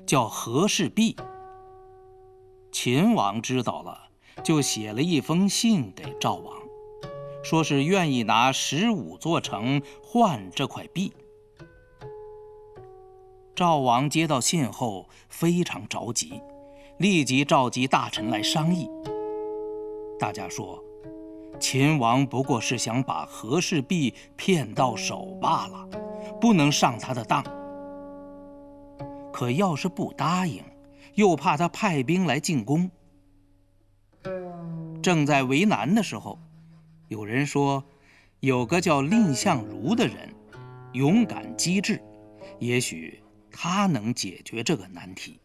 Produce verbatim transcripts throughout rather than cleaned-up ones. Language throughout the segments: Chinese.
叫和氏璧。秦王知道了，就写了一封信给赵王，说是愿意拿十五座城换这块璧。赵王接到信后非常着急，立即召集大臣来商议。大家说，秦王不过是想把和氏璧骗到手罢了，不能上他的当。可要是不答应，又怕他派兵来进攻。正在为难的时候，有人说有个叫蔺相如的人，勇敢机智，也许他能解决这个难题。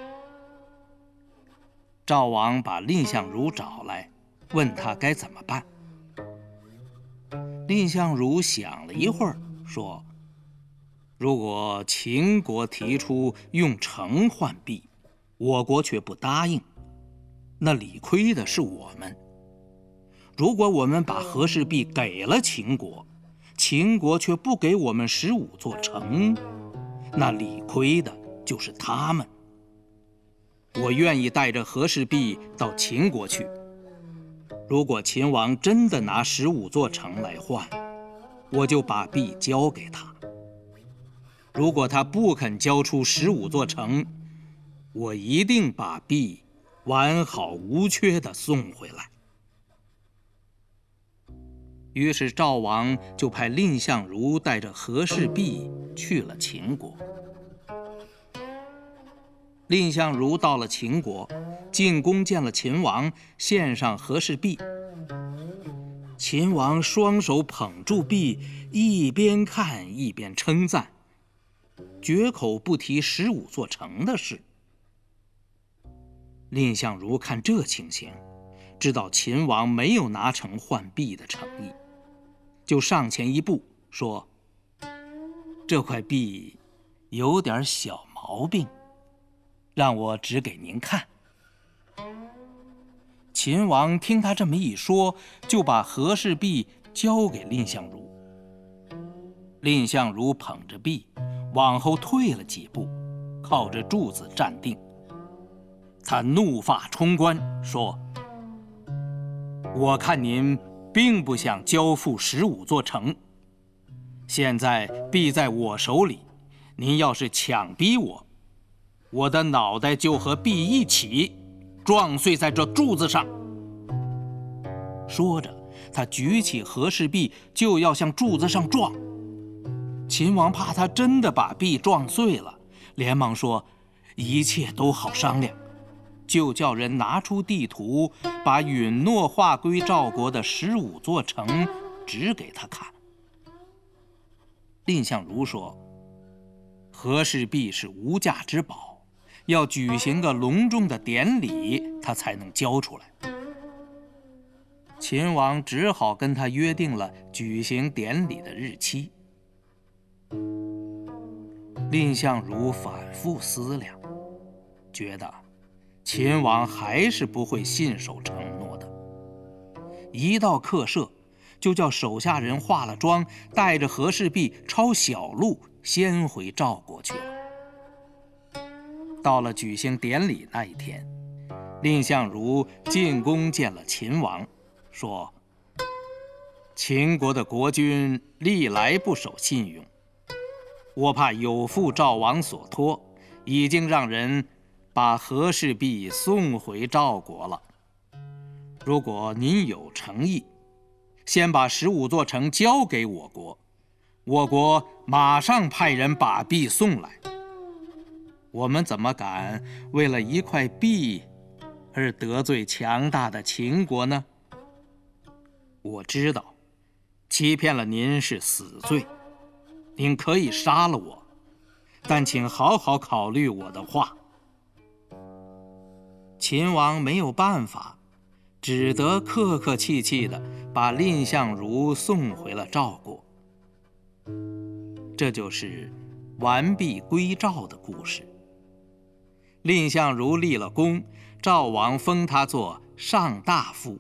赵王把蔺相如找来，问他该怎么办。蔺相如想了一会儿，说：如果秦国提出用城换璧，我国却不答应，那理亏的是我们。如果我们把和氏璧给了秦国，秦国却不给我们十五座城，那理亏的就是他们。我愿意带着和氏璧到秦国去，如果秦王真的拿十五座城来换，我就把璧交给他。如果他不肯交出十五座城，我一定把璧完好无缺地送回来。于是赵王就派蔺相如带着和氏璧去了秦国。蔺相如到了秦国，进宫见了秦王，献上和氏璧。秦王双手捧住璧，一边看一边称赞，绝口不提十五座城的事。蔺相如看这情形，知道秦王没有拿城换璧的诚意，就上前一步说：这块璧有点小毛病，让我指给您看。秦王听他这么一说，就把和氏璧交给蔺相如。蔺相如捧着璧往后退了几步，靠着柱子站定。他怒发冲冠，说：我看您并不想交付十五座城，现在璧在我手里，您要是强逼我，我的脑袋就和璧一起撞碎在这柱子上。说着，他举起和氏璧就要向柱子上撞。秦王怕他真的把璧撞碎了，连忙说：一切都好商量，就叫人拿出地图，把允诺划归赵国的十五座城指给他看。蔺相如说：和氏璧是无价之宝，要举行个隆重的典礼，他才能交出来。秦王只好跟他约定了举行典礼的日期。蔺相如反复思量，觉得秦王还是不会信守承诺的。一到客舍，就叫手下人化了妆，带着和氏璧抄小路先回赵国去了。到了举行典礼那一天，蔺相如进宫见了秦王，说：秦国的国君历来不守信用，我怕有负赵王所托，已经让人把和氏璧送回赵国了。如果您有诚意，先把十五座城交给我国，我国马上派人把璧送来。我们怎么敢为了一块璧而得罪强大的秦国呢？我知道欺骗了您是死罪，您可以杀了我，但请好好考虑我的话。秦王没有办法，只得客客气气地把蔺相如送回了赵国。这就是完璧归赵的故事。蔺相如立了功，赵王封他做上大夫。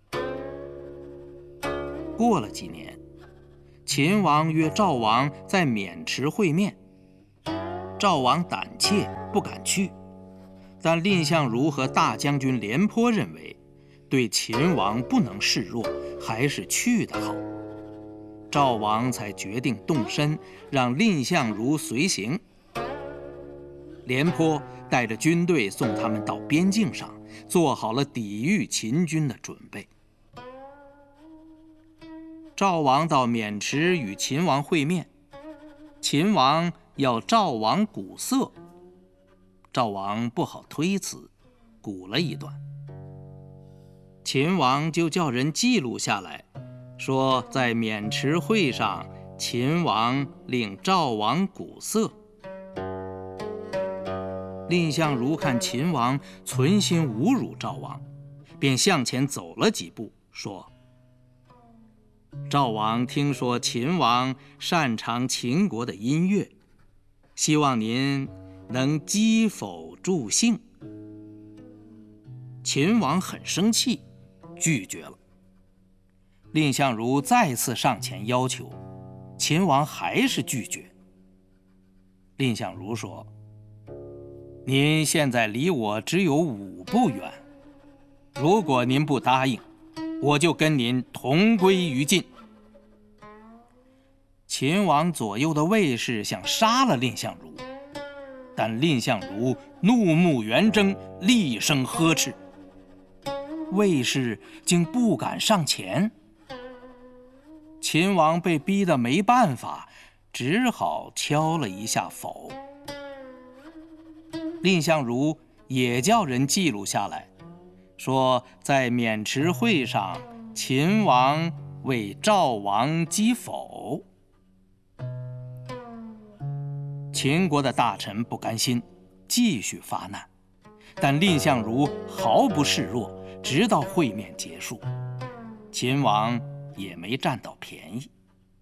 过了几年，秦王约赵王在渑池会面， 赵王胆怯，不敢去。但蔺相如和大将军廉颇认为，对秦王不能示弱，还是去得好。赵王才决定动身，让蔺相如随行。廉颇带着军队送他们到边境上，做好了抵御秦军的准备。赵王到渑池与秦王会面，秦王要赵王鼓瑟，赵王不好推辞，鼓了一段。秦王就叫人记录下来，说在渑池会上，秦王令赵王鼓瑟。蔺相如看秦王存心侮辱赵王，便向前走了几步，说：赵王听说秦王擅长秦国的音乐，希望您能击否助兴。秦王很生气，拒绝了。蔺相如再次上前要求，秦王还是拒绝。蔺相如说：您现在离我只有五步远，如果您不答应，我就跟您同归于尽。秦王左右的卫士想杀了蔺相如，但蔺相如怒目圆睁，厉声呵斥，卫士竟不敢上前。秦王被逼得没办法，只好敲了一下否。蔺相如也叫人记录下来，说在渑池会上，秦王为赵王击否。秦国的大臣不甘心，继续发难，但蔺相如毫不示弱，直到会面结束，秦王也没占到便宜。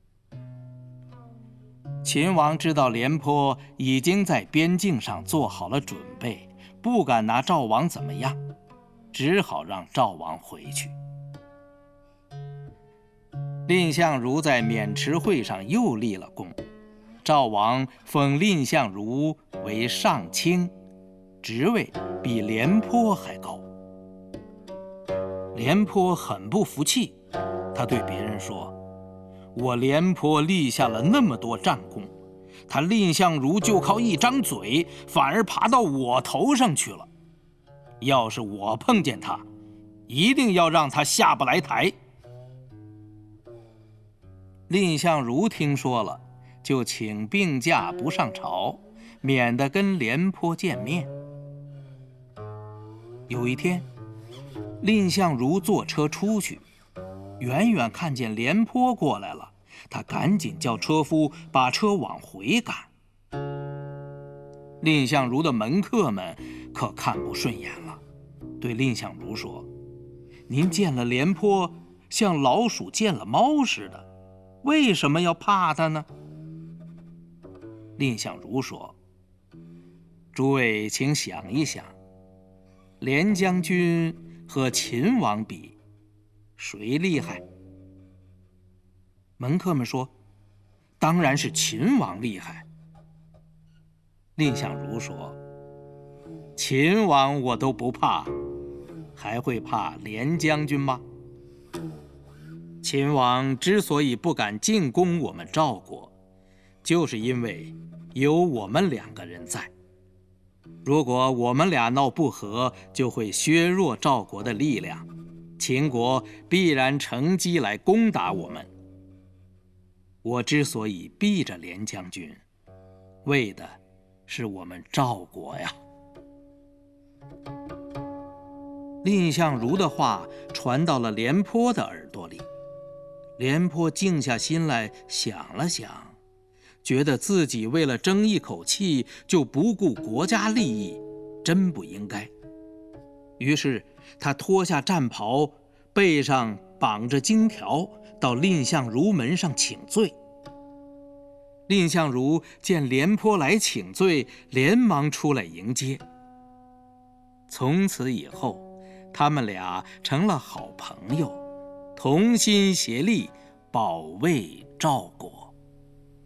秦王知道廉颇已经在边境上做好了准备，不敢拿赵王怎么样，只好让赵王回去。蔺相如在渑池会上又立了功，赵王封蔺相如为上卿，职位比廉颇还高。廉颇很不服气，他对别人说：我廉颇立下了那么多战功，他蔺相如就靠一张嘴，反而爬到我头上去了。要是我碰见他，一定要让他下不来台。蔺相如听说了，就请病假不上朝，免得跟廉颇见面。有一天，蔺相如坐车出去，远远看见廉颇过来了，他赶紧叫车夫把车往回赶。蔺相如的门客们可看不顺眼了，对蔺相如说：您见了廉颇像老鼠见了猫似的，为什么要怕他呢？蔺相如说：诸位请想一想，廉将军和秦王比，谁厉害？门客们说：当然是秦王厉害。蔺相如说：秦王我都不怕，还会怕廉将军吗？秦王之所以不敢进攻我们赵国，就是因为有我们两个人在。如果我们俩闹不和，就会削弱赵国的力量，秦国必然乘机来攻打我们。我之所以避着廉将军，为的是我们赵国呀。蔺相如的话传到了廉颇的耳朵里，廉颇静下心来想了想，觉得自己为了争一口气就不顾国家利益，真不应该。于是他脱下战袍，背上绑着荆条，到蔺相如门上请罪。蔺相如见廉颇来请罪，连忙出来迎接。从此以后，他们俩成了好朋友，同心协力保卫赵国。